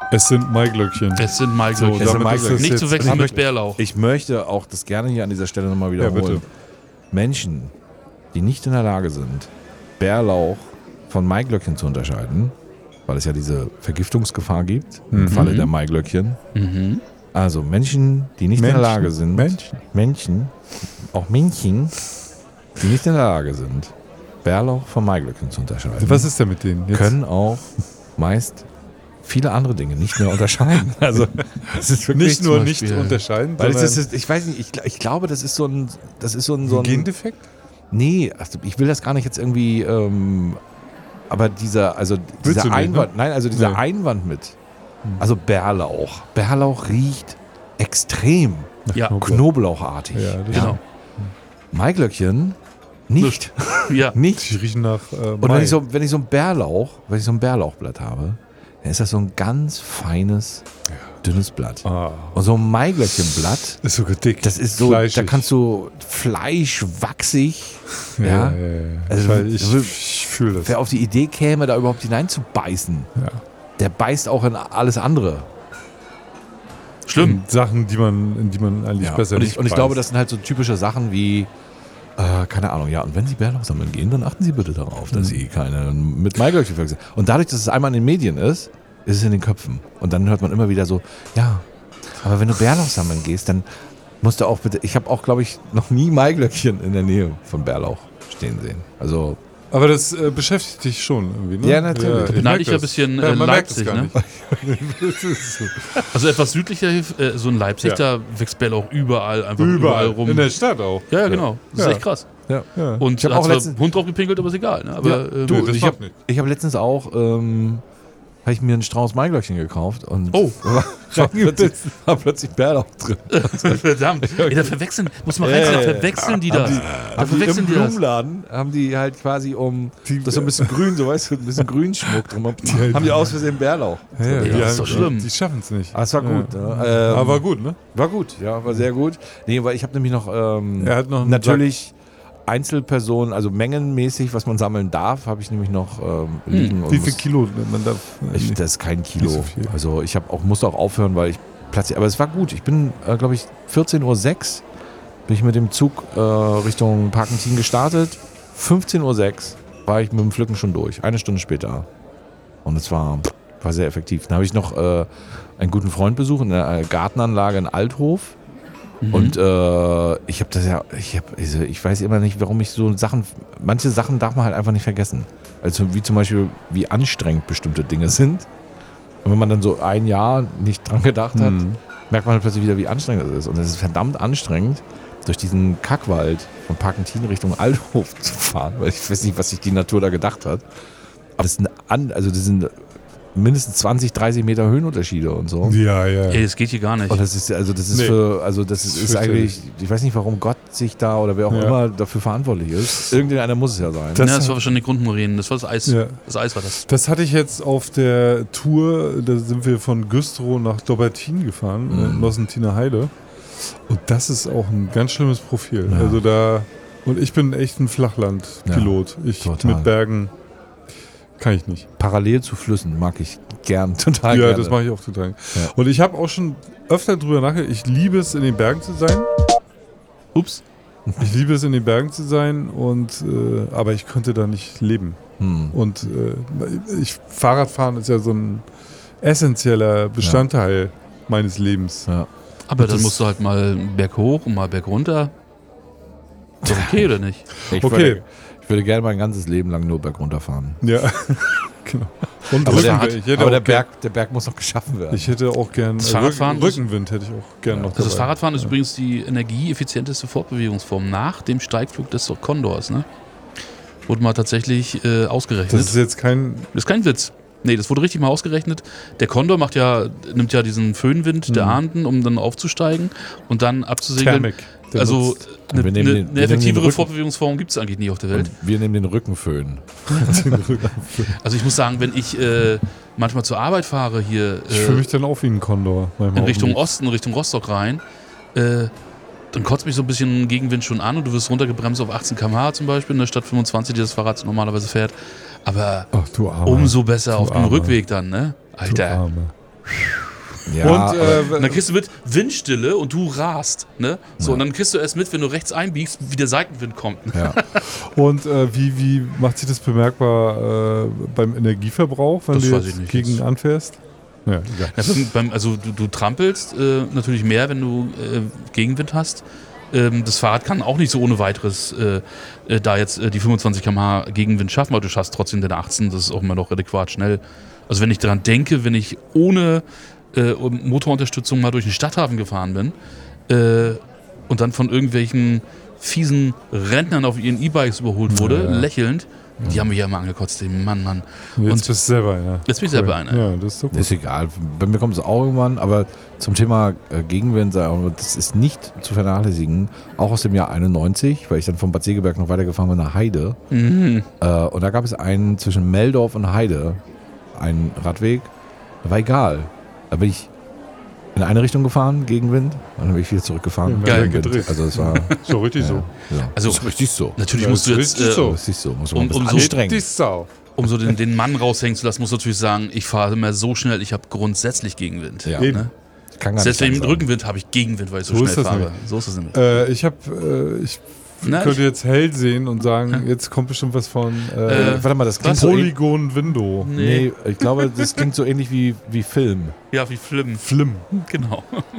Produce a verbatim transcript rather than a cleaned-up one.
Es sind Maiglöckchen. Es sind Maiglöckchen. So, damit Maiglöckchen. ist Nicht jetzt- zu wechseln ich mit Bärlauch. Ich möchte auch das gerne hier an dieser Stelle nochmal Ja, wiederholen. bitte. Menschen, die nicht in der Lage sind, Bärlauch von Maiglöckchen zu unterscheiden, weil es ja diese Vergiftungsgefahr gibt im Mhm. Falle der Maiglöckchen. Mhm. Also Menschen, die nicht in der Menschen. Lage sind, Menschen. Menschen, auch Männchen, die nicht in der Lage sind, Bärlauch von Maiglöckchen zu unterscheiden, Was ist denn mit denen jetzt? können auch meist viele andere Dinge nicht mehr unterscheiden. Also es ist wirklich nicht nur zum nicht Beispiel- unterscheiden, weil es sondern ist, ich weiß nicht, ich, gl- ich glaube, das ist so ein, das ist so ein, so ein ein Gendefekt? Nee, also ich will das gar nicht jetzt irgendwie, ähm, aber dieser, also Willst du dieser nicht, Einwand, ne? nein, also dieser Nee. Einwand mit, also Bärlauch. Bärlauch riecht extrem Ja, knoblauchartig. Ja, das genau. Maiglöckchen nicht. Ja. nicht. Die riechen nach äh, Und wenn ich, so, wenn ich so ein Bärlauch, wenn ich so ein Bärlauchblatt habe, dann ist das so ein ganz feines, dünnes Blatt. ah, Und so ein Maiglöckchenblatt, ist sogar dick. das ist so, Fleischig. da kannst du fleischwachsig, ja, ja, ja, ja. Also, Also, ich, also- ich fühle das. wer auf die Idee käme, da überhaupt hineinzubeißen, Ja. der beißt auch in alles andere. Schlimm. In Sachen, die man, in die man eigentlich Ja. besser Und nicht ich, und ich beißt. glaube, das sind halt so typische Sachen wie, äh, keine Ahnung, ja, und wenn Sie Bärlauch sammeln gehen, dann achten Sie bitte darauf, dass Mhm. Sie keine mit Maiglöckchen verwechseln. Und dadurch, dass es einmal in den Medien ist, ist es in den Köpfen. Und dann hört man immer wieder so, ja, aber wenn du Bärlauch sammeln gehst, dann musst du auch bitte, ich habe auch, glaube ich, noch nie Maiglöckchen in der Nähe von Bärlauch stehen sehen. Also, Aber das äh, beschäftigt dich schon irgendwie, ne? Ja, natürlich. ich Beneide merk ich ja das. ein bisschen, ja, äh, man merkt es Leipzig, gar ne? nicht. Das ist so. Also etwas südlicher, äh, so in Leipzig, Ja. da wächst Bärlauch überall, einfach überall, Überall rum. in der Stadt auch. Ja, ja, genau. Das Ja. ist echt krass. ja. Ja. Und Ich hab hat auch zwar letztens- Hund drauf gepinkelt, aber ist egal. Ne? Aber, Ja, ähm, du, Nee, das ich macht habe nicht. ich hab letztens auch, ähm, habe ich mir einen Strauß Maiglöckchen gekauft und Oh. war plötzlich, war plötzlich Bärlauch drin. verdammt. Ey, da verwechseln, muss man reinziehen, da verwechseln die das. Da Haben die verwechseln im die das. Blumenladen, haben die halt quasi um, das ist so ein bisschen grün, so weißt du, ein bisschen Grünschmuck drum, halt- haben die aus Versehen Bärlauch. Ja, ja, Ja, die das ist haben- doch schlimm. Die schaffen es nicht. Ah, es war gut. Ja. Ne? Ähm, Aber war gut, ne? War gut, ja, war sehr gut. Nee, weil ich habe nämlich noch, ähm, Er hat noch einen natürlich Einzelpersonen, also mengenmäßig, was man sammeln darf, habe ich nämlich noch ähm, liegen. und Wie viel muss- Kilo man darf? Ich, das ist kein Kilo. Nicht so viel. Also ich habe auch musste auch aufhören, weil ich platziere. Aber es war gut. Ich bin, äh, glaube ich, vierzehn Uhr sechs bin ich mit dem Zug äh, Richtung Parkentin gestartet. fünfzehn Uhr sechs war ich mit dem Pflücken schon durch. Eine Stunde später. Und es war, war sehr effektiv. Dann habe ich noch äh, einen guten Freund besucht in der Gartenanlage in Althof. Mhm. Und äh, ich habe das ja, ich, hab, also ich weiß immer nicht, warum ich so Sachen, manche Sachen darf man halt einfach nicht vergessen. Also wie zum Beispiel, wie anstrengend bestimmte Dinge sind. Und wenn man dann so ein Jahr nicht dran gedacht hat, Mhm. merkt man halt plötzlich wieder, wie anstrengend es ist. Und es ist verdammt anstrengend, durch diesen Kackwald von Parkentin Richtung Althof zu fahren, weil ich weiß nicht, was sich die Natur da gedacht hat. Aber das sind, an, also das sind mindestens zwanzig, dreißig Meter Höhenunterschiede und so. Ja, ja. Ey, das geht hier gar nicht. Und das ist, also das ist Nee. für, also das ist, Das ist ist eigentlich, ich weiß nicht, warum Gott sich da oder wer auch Ja. immer dafür verantwortlich ist. Irgendeiner muss es ja sein. Das ja, das hat- war wahrscheinlich Grundmoränen. Das war das Eis. Ja. Das Eis war das. Das hatte ich jetzt auf der Tour, da sind wir von Güstrow nach Dobbertin gefahren, Mhm. in Nossentiner Heide. Und das ist auch ein ganz schlimmes Profil. Ja. Also da, und ich bin echt ein Flachlandpilot. Ich total. mit Bergen kann ich nicht. Parallel zu Flüssen mag ich gern, total Ja, gerne. das mache ich auch total. Ja. Und ich habe auch schon öfter drüber nachgedacht, ich liebe es, in den Bergen zu sein. Ups. Ich liebe es, in den Bergen zu sein, und äh, aber ich könnte da nicht leben. Hm. Und äh, ich, Fahrradfahren ist ja so ein essentieller Bestandteil meines Lebens. Ja. Aber Das dann ist- musst du halt mal berg hoch und mal berg runter. Ist doch okay, oder nicht? Ich, Okay. würde, ich würde gerne mein ganzes Leben lang nur bergunter fahren. Ja, genau. Und Aber, der, Rückenwind. hat, ich, hätte aber auch der, gern, Berg, der Berg muss noch geschaffen werden. ich hätte auch gern Das äh, Fahrradfahren Rücken, ist- Rückenwind hätte ich auch gern noch Also das dabei. Fahrradfahren ist übrigens die energieeffizienteste Fortbewegungsform nach dem Steigflug des Kondors. Ne? Wurde mal tatsächlich äh, ausgerechnet. Das ist jetzt kein. Das ist kein Witz. Nee, das wurde richtig mal ausgerechnet. Der Kondor macht ja, nimmt ja diesen Föhnwind der Mhm. Ahnden, um dann aufzusteigen und dann abzusegeln. Thermik. Der Also nutzt eine, Wir nehmen eine, den- wir eine nehmen den effektivere Rücken. Fortbewegungsform gibt es eigentlich nicht auf der Welt. Und wir nehmen den Rückenföhn. den Rücken. Also ich muss sagen, wenn ich äh, manchmal zur Arbeit fahre hier Ich fühle äh, mich dann auch wie ein Kondor. in manchmal Richtung auch nicht. Osten, Richtung Rostock rein, äh, dann kotzt mich so ein bisschen Gegenwind schon an und du wirst runtergebremst auf achtzehn Kilometer pro Stunde zum Beispiel, in der Stadt fünfundzwanzig, die das Fahrrad normalerweise fährt. Aber Ach du Arme. umso besser Du auf dem Arme. Rückweg dann, ne? Du Alter. Arme. Ja, und aber- äh, Und dann kriegst du mit Windstille und du rast. Ne? So, Ja. und dann kriegst du erst mit, wenn du rechts einbiegst, wie der Seitenwind kommt. ja. Und äh, wie, wie macht sich das bemerkbar äh, beim Energieverbrauch, wenn Das du weiß jetzt ich nicht. gegen Das- anfährst? Ja, egal. Ja, beim, beim, also du, du trampelst äh, natürlich mehr, wenn du äh, Gegenwind hast. Ähm, das Fahrrad kann auch nicht so ohne weiteres äh, äh, da jetzt äh, die fünfundzwanzig Kilometer pro Stunde Gegenwind schaffen, aber du schaffst trotzdem deine achtzehn, das ist auch immer noch adäquat schnell. Also wenn ich daran denke, wenn ich ohne äh, Motorunterstützung mal durch den Stadthafen gefahren bin äh, und dann von irgendwelchen fiesen Rentnern auf ihren E-Bikes überholt wurde, Ja, ja. lächelnd, die haben mich ja immer angekotzt, den Mann, Mann. Und jetzt Und- bist du selber einer. Jetzt bin ich selber einer. Ja, das ist doch gut. Ist egal. Bei mir kommt es auch irgendwann, aber zum Thema äh, Gegenwind, sagen wir, das ist nicht zu vernachlässigen. Auch aus dem Jahr einundneunzig, weil ich dann von Bad Segeberg noch weitergefahren bin nach Heide. Mhm. Äh, und da gab es einen zwischen Meldorf und Heide, einen Radweg. Da war egal. Da bin ich in eine Richtung gefahren, Gegenwind, und dann bin ich wieder zurückgefahren. Ja, geil Gegenwind. gedreht. Also das war So richtig so. ja. Also- das ist richtig so. Natürlich Ja, musst du das jetzt, ist richtig äh, so. Richtig so. Muss man Um- ein bisschen umso- anstrengen. Die Sau. um so den, den Mann raushängen zu lassen, musst du natürlich sagen, ich fahre immer so schnell, ich habe grundsätzlich Gegenwind. Ja. Eben. Ne? Ich kann gar Selbst nicht wenn ich mit anders Rückenwind habe ich Gegenwind, weil ich so, So ist schnell das fahre. nämlich. So ist das nämlich. Äh, ich habe, äh, ich Na, könnte jetzt hell sehen und sagen, jetzt kommt bestimmt was von äh, sagen. Warte mal, das klingt so ähnlich. Polygon Window. Nee. Nee, ich glaube, das klingt so ähnlich wie, wie Film. Ja, wie Flim. Flim. Genau.